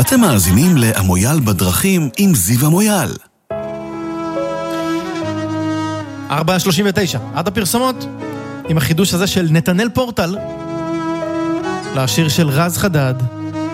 אתם מאזינים לאמויאל בדרכים עם זיו אמויאל. 4:39, עד הפרסומות, עם החידוש הזה של נתנאל פורטל, לשיר של רז חדד,